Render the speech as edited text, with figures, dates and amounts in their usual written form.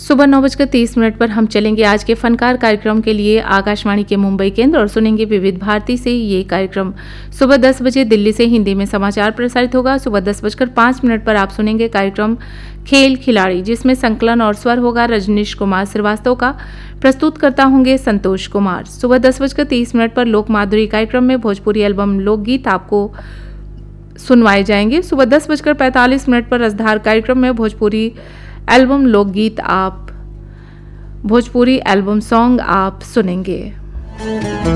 सुबह 9:30 पर हम चलेंगे आज के फनकार कार्यक्रम के लिए आकाशवाणी के मुंबई केंद्र और सुनेंगे विविध भारती से ये कार्यक्रम। सुबह 10 बजे दिल्ली से हिंदी में समाचार प्रसारित होगा। सुबह 10:05 पर आप सुनेंगे कार्यक्रम खेल खिलाड़ी, जिसमें संकलन और स्वर होगा रजनीश कुमार श्रीवास्तव का। प्रस्तुतकर्ता होंगे संतोष कुमार। सुबह 10:30 पर लोक माधुरी कार्यक्रम में भोजपुरी एल्बम लोकगीत आपको सुनवाए जाएंगे। सुबह 10:45 पर रसधार कार्यक्रम में भोजपुरी एल्बम लोकगीत भोजपुरी एल्बम सॉन्ग आप सुनेंगे।